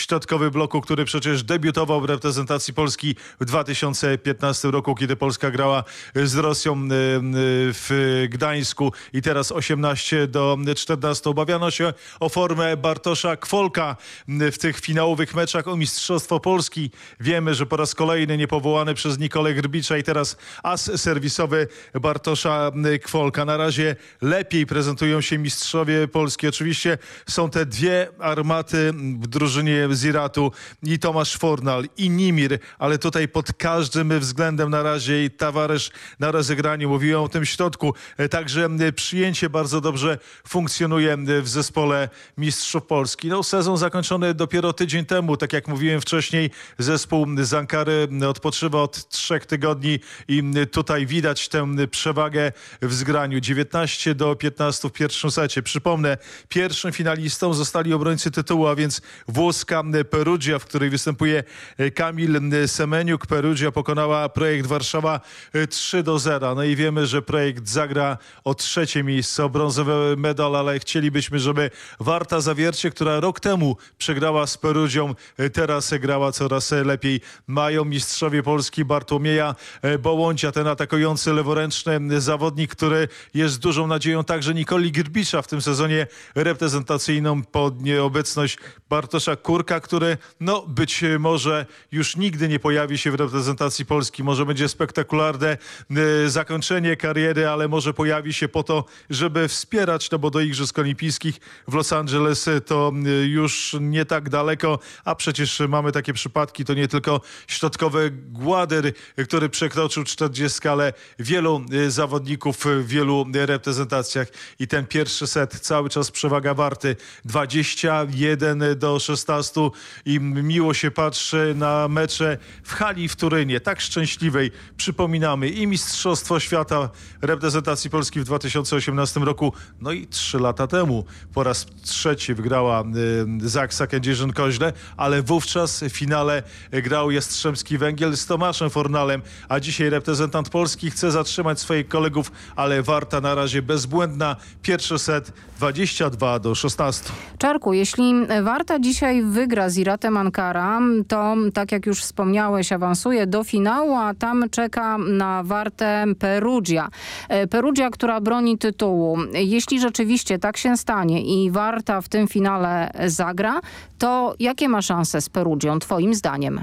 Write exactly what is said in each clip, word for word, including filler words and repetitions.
środkowy bloku, który przecież debiutował w reprezentacji Polski w dwa tysiące piętnastym roku, kiedy Polska grała z Rosją w Gdańsku i teraz osiemnaście do czternastu. Obawiano się o formę Bartosza Kwolka w tych finałowych meczach o Mistrzostwo Polski. Wiemy, że po raz kolejny niepowołany przez Nikolę Grbicza i teraz as serwisowy Bartosza Kwolka. Na razie lepiej prezentują się mistrzowie Polski. Oczywiście są te dwie armaty w drużynie Ziratu i Tomasz Fornal i Nimir, ale tutaj pod każdym względem na razie i Tawaresz na rozegraniu. Mówiłem o tym środku. Także przyjęcie bardzo dobrze funkcjonuje w zespole mistrzów Polski. No, sezon zakończony dopiero tydzień temu. Tak jak mówiłem wcześniej, zespół z Ankary odpoczywa od trzech tygodni i tutaj widać tę przewagę w zgraniu. dziewiętnaście do piętnastu w pierwszym secie. Przypomnę, pierwszym finalistą zostali obrońcy tytułu, a więc włoska Perugia, w której występuje Kamil Semeniuk. Perugia pokonała Projekt Warszawa trzy do zera. No i wiemy, że Projekt zagra o trzecie miejsce, o brązowy medal, ale chcielibyśmy, żeby Warta Zawiercie, która rok temu przegrała z Perugią, teraz grała coraz lepiej. Mają mistrzowie Polski Bartłomieja Bołądzia, ten atakujący leworęczny zawodnik, który jest dużą nadzieją także Nikoli Grbicza w tym sezonie reprezentacyjnym pod nieobecność Bartosza Kurka, który no być może już nigdy nie pojawi się w reprezentacji Polski. Może będzie spektakularne y, zakończenie kariery, ale może pojawi się po to, żeby wspierać, no bo do Igrzysk Olimpijskich w Los Angeles to y, już nie tak daleko, a przecież mamy takie przypadki, to nie tylko środkowy Gładyr, który przekroczył czterdziestkę, ale wielu y, zawodników w wielu reprezentacjach i ten pierwszy set, cały czas przewaga Warty dwadzieścia jeden do szesnastu i miło się patrzy na mecze w hali w Turynie, tak szczęśliwej. Przypominamy i Mistrzostwo Świata reprezentacji Polski w dwa tysiące osiemnastym roku, no i trzy lata temu po raz trzeci wygrała y, Zaksa Kędzierzyn-Koźle, ale wówczas w finale grał Jastrzębski Węgiel z Tomaszem Fornalem, a dzisiaj reprezentant Polski chce zatrzymać swoich kolegów, ale Warta na razie bezbłędna. Pierwszy set dwadzieścia dwa do szesnastu. Czarku, jeśli Warta dzisiaj wygra z Iratem Ankara, to tak jak już wspomniałeś, awansuje do finału, a tam czeka na Wartę Perugia. Perugia, która broni tytułu. Jeśli rzeczywiście tak się stanie i Warta w tym finale zagra, to jakie ma szanse z Perugią, twoim zdaniem?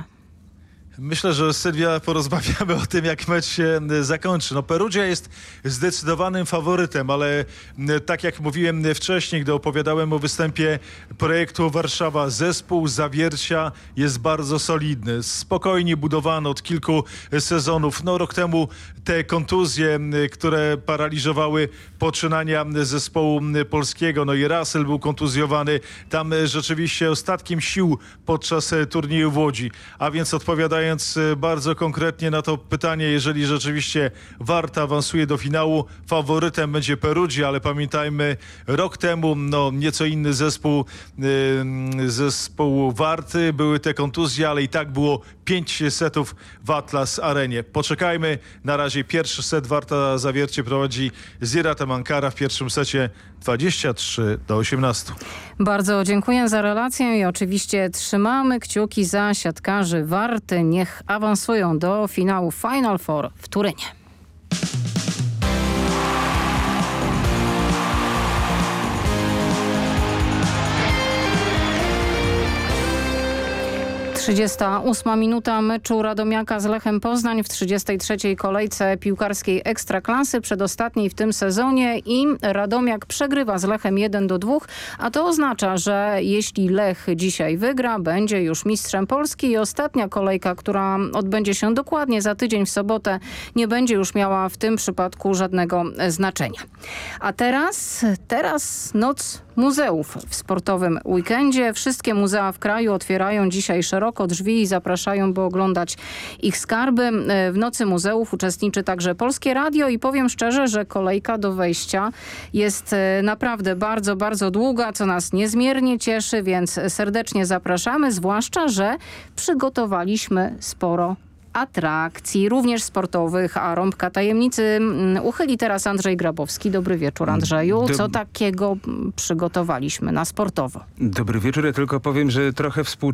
Myślę, że Sylwia, porozmawiamy o tym, jak mecz się zakończy. No, Perugia jest zdecydowanym faworytem, ale tak jak mówiłem wcześniej, gdy opowiadałem o występie projektu Warszawa, zespół Zawiercia jest bardzo solidny. Spokojnie budowany od kilku sezonów. No, rok temu te kontuzje, które paraliżowały poczynania zespołu polskiego. No i Russell był kontuzjowany. Tam rzeczywiście ostatkiem sił podczas turnieju w Łodzi. A więc odpowiadając bardzo konkretnie na to pytanie, jeżeli rzeczywiście Warta awansuje do finału, faworytem będzie Perugia, ale pamiętajmy, rok temu no, nieco inny zespół, yy, zespół Warty, były te kontuzje, ale i tak było pięć setów w Atlas Arenie. Poczekajmy, na razie pierwszy set Warta Zawiercie prowadzi z Iratem Ankara w pierwszym secie dwadzieścia trzy do osiemnastu. Bardzo dziękuję za relację i oczywiście trzymamy kciuki za siatkarzy Warty. Niech awansują do finału Final Four w Turynie. trzydziesta ósma minuta meczu Radomiaka z Lechem Poznań w trzydziestej trzeciej kolejce piłkarskiej Ekstraklasy, przedostatniej w tym sezonie, i Radomiak przegrywa z Lechem jeden do dwóch, a to oznacza, że jeśli Lech dzisiaj wygra, będzie już mistrzem Polski i ostatnia kolejka, która odbędzie się dokładnie za tydzień w sobotę, nie będzie już miała w tym przypadku żadnego znaczenia. A teraz, teraz noc muzeów w sportowym weekendzie. Wszystkie muzea w kraju otwierają dzisiaj szeroko drzwi i zapraszają, by oglądać ich skarby. W Nocy Muzeów uczestniczy także Polskie Radio i powiem szczerze, że kolejka do wejścia jest naprawdę bardzo, bardzo długa, co nas niezmiernie cieszy, więc serdecznie zapraszamy, zwłaszcza, że przygotowaliśmy sporo atrakcji, również sportowych, a rąbka tajemnicy uchyli teraz Andrzej Grabowski. Dobry wieczór, Andrzeju. Co takiego przygotowaliśmy na sportowo? Dobry wieczór. Ja tylko powiem, że trochę współczuję